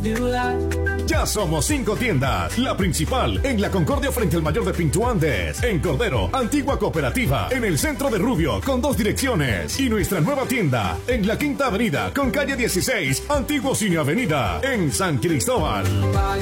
Ya somos 5 tiendas. La principal en la Concordia frente al Mayor de Pinto Andes. En Cordero, Antigua Cooperativa. En el centro de Rubio, con 2 direcciones. Y nuestra nueva tienda en la Quinta Avenida, con calle 16, Antiguo Cine Avenida. En San Cristóbal.